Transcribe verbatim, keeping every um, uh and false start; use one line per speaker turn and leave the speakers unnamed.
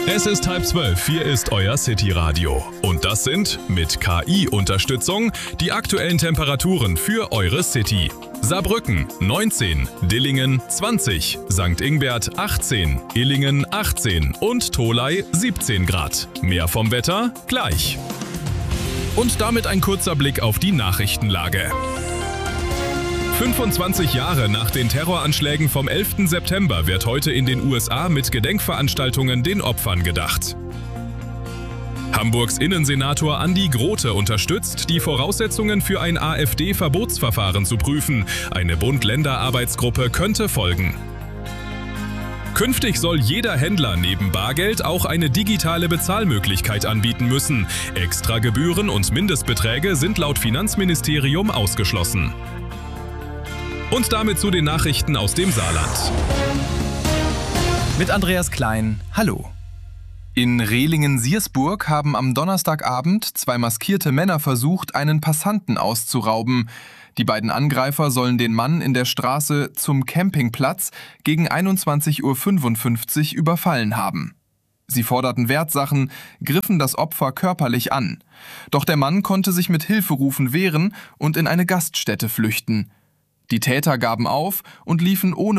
Es ist halb zwölf, hier ist euer City-Radio. Und das sind, mit K I-Unterstützung, die aktuellen Temperaturen für eure City. Saarbrücken neunzehn, Dillingen zwanzig, Sankt Ingbert achtzehn, Illingen achtzehn und Tholey siebzehn Grad. Mehr vom Wetter gleich. Und damit ein kurzer Blick auf die Nachrichtenlage. fünfundzwanzig Jahre nach den Terroranschlägen vom elften September wird heute in den U S A mit Gedenkveranstaltungen den Opfern gedacht. Hamburgs Innensenator Andi Grote unterstützt, die Voraussetzungen für ein AfD-Verbotsverfahren zu prüfen. Eine Bund-Länder-Arbeitsgruppe könnte folgen. Künftig soll jeder Händler neben Bargeld auch eine digitale Bezahlmöglichkeit anbieten müssen. Extra Gebühren und Mindestbeträge sind laut Finanzministerium ausgeschlossen. Und damit zu den Nachrichten aus dem Saarland.
Mit Andreas Klein, hallo. In Rehlingen-Siersburg haben am Donnerstagabend zwei maskierte Männer versucht, einen Passanten auszurauben. Die beiden Angreifer sollen den Mann in der Straße Zum Campingplatz gegen einundzwanzig Uhr fünfundfünfzig überfallen haben. Sie forderten Wertsachen, griffen das Opfer körperlich an. Doch der Mann konnte sich mit Hilferufen wehren und in eine Gaststätte flüchten. Die Täter gaben auf und liefen ohne